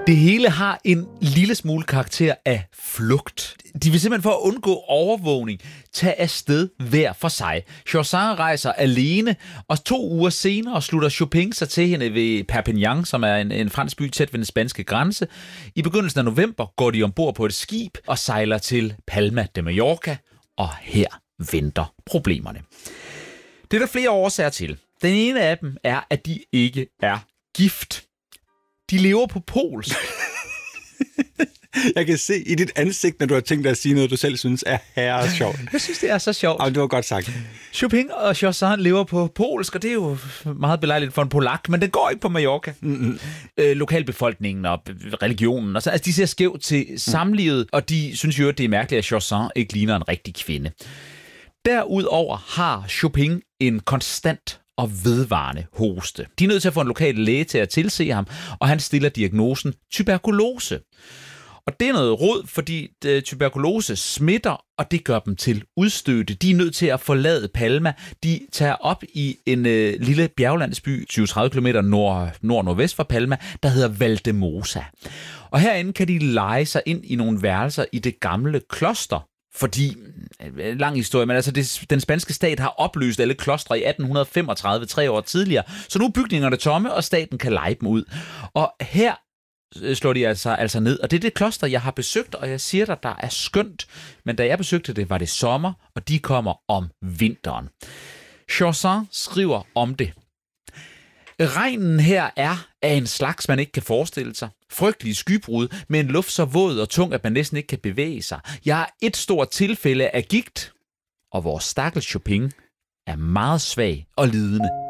Det hele har en lille smule karakter af flugt. De vil simpelthen for at undgå overvågning tage afsted hver for sig. Chaucer rejser alene, og 2 uger senere slutter Chopin sig til hende ved Perpignan, som er en fransk by tæt ved den spanske grænse. I begyndelsen af november går de ombord på et skib og sejler til Palma de Mallorca, og her venter problemerne. Det er der flere årsager til. Den ene af dem er, at de ikke er gift. De lever på polsk. Jeg kan se i dit ansigt, når du har tænkt dig at sige noget, du selv synes er herre sjovt. Jeg synes, det er så sjovt. Det var godt sagt. Chopin og Chaucer lever på polsk, og det er jo meget belejligt for en polak, men det går ikke på Mallorca. Lokalbefolkningen og religionen, altså de ser skævt til samlivet, og de synes jo, at det er mærkeligt, at Chaucer ikke ligner en rigtig kvinde. Derudover har Chopin en konstant og vedvarende hoste. De er nødt til at få en lokal læge til at tilse ham, og han stiller diagnosen tuberkulose. Og det er noget rod, fordi tuberkulose smitter, og det gør dem til udstødte. De er nødt til at forlade Palma. De tager op i en lille bjerglandsby, 20-30 km nord-nordvest for Palma, der hedder Valdemosa. Og herinde kan de leje sig ind i nogle værelser i det gamle kloster, fordi, lang historie, men altså den spanske stat har opløst alle klostre i 1835, 3 år tidligere, så nu er bygningerne tomme, og staten kan leje dem ud. Og her slår de altså ned, og det er det kloster, jeg har besøgt, og jeg siger dig, der er skønt, men da jeg besøgte det, var det sommer, og de kommer om vinteren. Chaucer skriver om det. Regnen her er af en slags, man ikke kan forestille sig. Frygtelige skybrud med en luft så våd og tung, at man næsten ikke kan bevæge sig. Jeg har et stort tilfælde af gigt, og vores stakkels Chopin er meget svag og lidende.